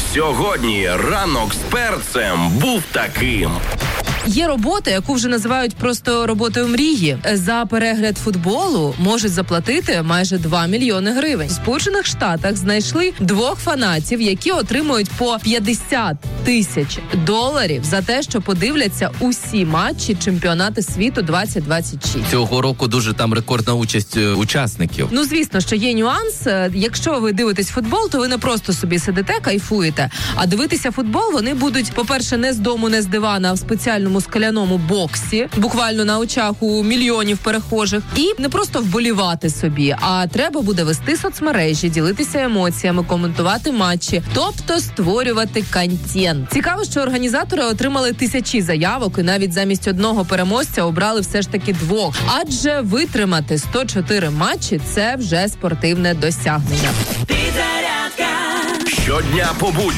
Сьогодні ранок з перцем був таким. Є робота, яку вже називають просто роботою мрії. За перегляд футболу можуть заплатити майже 2 мільйони гривень. В Сполучених Штатах знайшли 2 фанатів, які отримують по $50 тисяч за те, що подивляться усі матчі чемпіонату світу 2026. Цього року дуже там рекордна участь учасників. Ну, звісно, що є нюанс. Якщо ви дивитесь футбол, то ви не просто собі сидите, кайфуєте. А дивитися футбол вони будуть, по-перше, не з дому, не з дивана, а в спеціальному скляному боксі, буквально на очах у мільйонів перехожих. І не просто вболівати собі, а треба буде вести соцмережі, ділитися емоціями, коментувати матчі, тобто створювати контент. Цікаво, що організатори отримали тисячі заявок і навіть замість одного переможця обрали все ж таки 2. Адже витримати 104 матчі – це вже спортивне досягнення. Щодня по будням